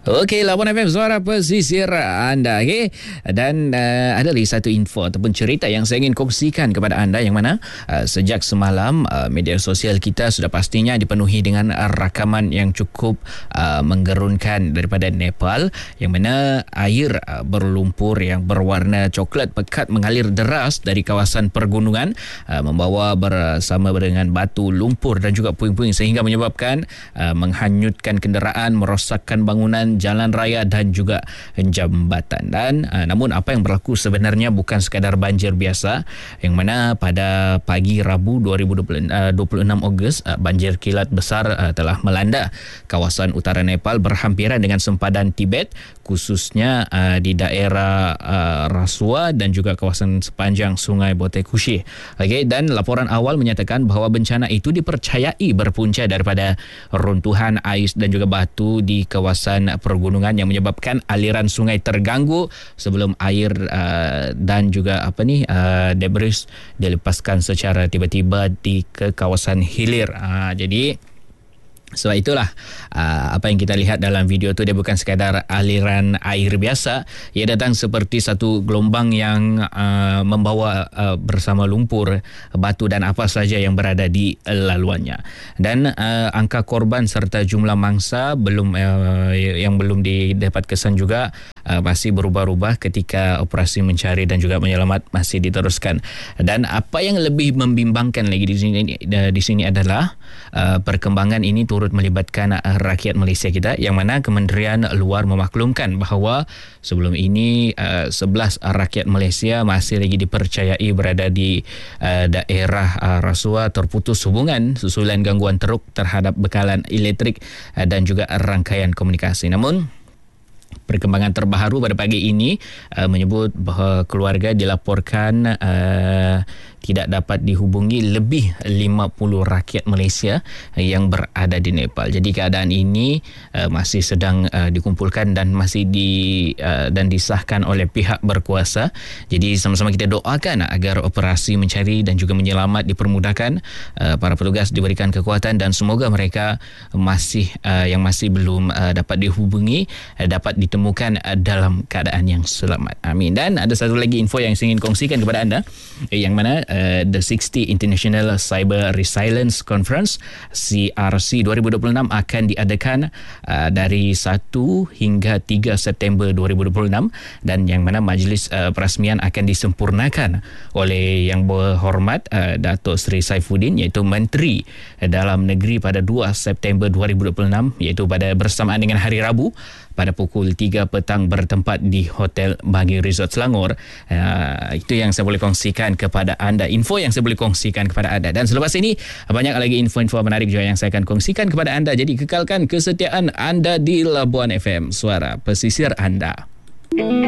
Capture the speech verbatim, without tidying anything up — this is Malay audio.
Okey, Labuan F M, suara pesisir anda. Okey. Dan uh, ada lagi satu info ataupun cerita yang saya ingin kongsikan kepada anda, yang mana uh, sejak semalam uh, media sosial kita sudah pastinya dipenuhi dengan uh, rakaman yang cukup uh, menggerunkan daripada Nepal, yang mana air uh, berlumpur yang berwarna coklat pekat mengalir deras dari kawasan pergunungan, uh, membawa bersama dengan batu, lumpur dan juga puing-puing, sehingga menyebabkan uh, menghanyutkan kenderaan, merosakkan bangunan, jalan raya dan juga jambatan. Dan uh, namun apa yang berlaku sebenarnya bukan sekadar banjir biasa, yang mana pada pagi Rabu dua ribu dua puluh enam Ogos uh, banjir kilat besar uh, telah melanda kawasan utara Nepal berhampiran dengan sempadan Tibet, khususnya uh, di daerah uh, Rasua dan juga kawasan sepanjang Sungai Botekushi. Okey, dan laporan awal menyatakan bahawa bencana itu dipercayai berpunca daripada runtuhan ais dan juga batu di kawasan pergunungan yang menyebabkan aliran sungai terganggu sebelum air uh, dan juga apa ni uh, debris dilepaskan secara tiba-tiba di ke kawasan hilir. Uh, jadi sebab itulah uh, apa yang kita lihat dalam video tu, dia bukan sekadar aliran air biasa, ia datang seperti satu gelombang yang uh, membawa uh, bersama lumpur, batu dan apa saja yang berada di laluannya. Dan uh, angka korban serta jumlah mangsa belum uh, yang belum didapat kesan juga uh, masih berubah-ubah ketika operasi mencari dan juga menyelamat masih diteruskan. Dan apa yang lebih membimbangkan lagi di sini di sini adalah uh, perkembangan ini turut melibatkan uh, rakyat Malaysia kita, yang mana Kementerian Luar memaklumkan bahawa sebelum ini uh, sebelas rakyat Malaysia masih lagi dipercayai berada di uh, daerah uh, Rasua terputus hubungan susulan gangguan teruk terhadap bekalan elektrik uh, dan juga rangkaian komunikasi. Namun perkembangan terbaru pada pagi ini uh, menyebut bahawa keluarga dilaporkan uh, tidak dapat dihubungi lebih lima puluh rakyat Malaysia yang berada di Nepal. Jadi keadaan ini uh, masih sedang uh, dikumpulkan dan masih di uh, dan disahkan oleh pihak berkuasa. Jadi sama-sama kita doakan agar operasi mencari dan juga menyelamat dipermudahkan, uh, para petugas diberikan kekuatan dan semoga mereka masih uh, yang masih belum uh, dapat dihubungi uh, dapat ditemukan uh, dalam keadaan yang selamat. Amin. Dan ada satu lagi info yang saya ingin kongsikan kepada anda, eh, yang mana Uh, the sixtieth International Cyber Resilience Conference C R C dua ribu dua puluh enam akan diadakan uh, dari satu hingga tiga September dua ribu dua puluh enam, dan yang mana majlis uh, perasmian akan disempurnakan oleh Yang Berhormat uh, Datuk Seri Saifuddin, iaitu Menteri Dalam Negeri pada dua September dua ribu dua puluh enam, iaitu pada bersamaan dengan hari Rabu pada pukul tiga petang bertempat di Hotel Bagi Resort Selangor. Uh, itu yang saya boleh kongsikan kepada anda, info yang saya boleh kongsikan kepada anda. Dan selepas ini banyak lagi info-info menarik juga yang saya akan kongsikan kepada anda. Jadi kekalkan kesetiaan anda di Labuan F M, suara pesisir anda.